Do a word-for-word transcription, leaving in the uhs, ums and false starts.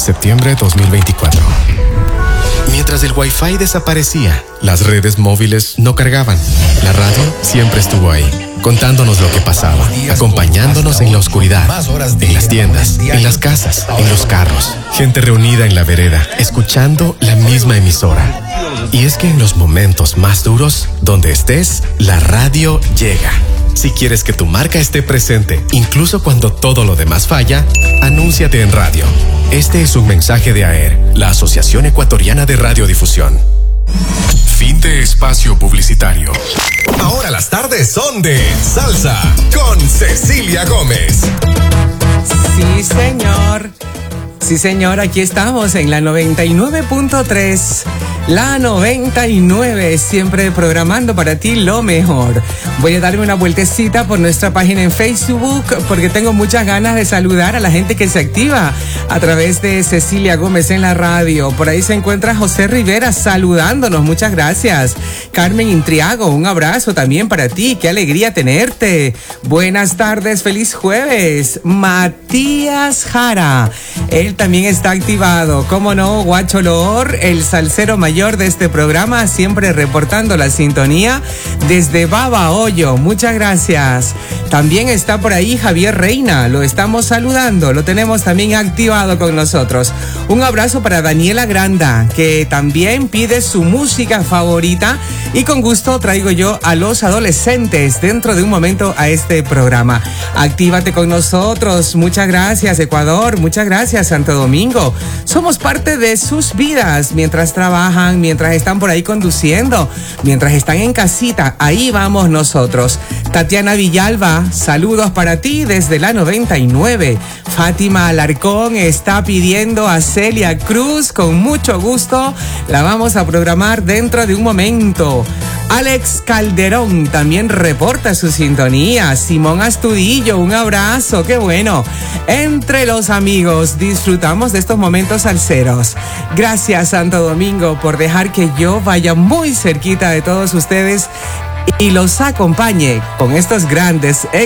septiembre dos mil veinticuatro. Mientras el Wi-Fi desaparecía, las redes móviles no cargaban. La radio siempre estuvo ahí, contándonos lo que pasaba, acompañándonos en la oscuridad, en las tiendas, en las casas, en los carros. Gente reunida en la vereda, escuchando la misma emisora. Y es que en los momentos más duros, donde estés, la radio llega. Si quieres que tu marca esté presente, incluso cuando todo lo demás falla, anúnciate en radio. Este es un mensaje de A E R, la Asociación Ecuatoriana de Radiodifusión. Fin de espacio publicitario. Ahora las tardes son de salsa con Cecilia Gómez. Sí, señor. Sí, señor, aquí estamos en la noventa y nueve punto tres. La noventa y nueve, siempre programando para ti lo mejor. Voy a darme una vueltecita por nuestra página en Facebook porque tengo muchas ganas de saludar a la gente que se activa a través de Cecilia Gómez en la radio. Por ahí se encuentra José Rivera saludándonos, muchas gracias. Carmen Intriago, un abrazo también para ti, qué alegría tenerte. Buenas tardes, feliz jueves. Matías Jara, él también está activado, cómo no, Guacho Loor, el salsero mayor de este programa, siempre reportando la sintonía desde Babahoyo, muchas gracias. También está por ahí Javier Reina, lo estamos saludando, lo tenemos también activado con nosotros. Un abrazo para Daniela Granda, que también pide su música favorita y con gusto traigo yo a los adolescentes dentro de un momento a este programa. Actívate con nosotros, muchas gracias Ecuador, muchas gracias Santo Domingo. Somos parte de sus vidas mientras trabajan, mientras están por ahí conduciendo, mientras están en casita, ahí vamos nosotros. Tatiana Villalba, saludos para ti desde la noventa y nueve. Fátima Alarcón está pidiendo a Celia Cruz, con mucho gusto, la vamos a programar dentro de un momento. Alex Calderón también reporta su sintonía. Simón Astudillo, un abrazo, qué bueno. Entre los amigos disfrutamos de estos momentos salseros. Gracias Santo Domingo por dejar que yo vaya muy cerquita de todos ustedes y los acompañe con estos grandes éxitos.